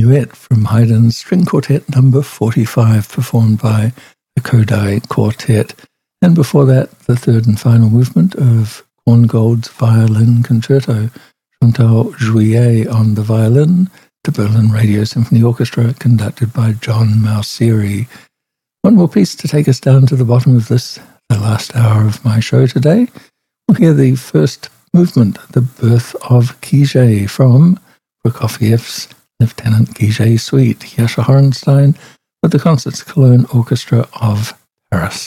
Minuet from Haydn's String Quartet number 45, performed by the Kodai Quartet. And before that, the third and final movement of Korngold's Violin Concerto, Chantal Juillet on the violin, the Berlin Radio Symphony Orchestra, conducted by John Mauceri. One more piece to take us down to the bottom of this, the last hour of my show today. We'll hear the first movement, The Birth of Kije, from Prokofiev's Lieutenant Kije Suite, Yasha Horenstein with the Concerts Cologne Orchestra of Paris.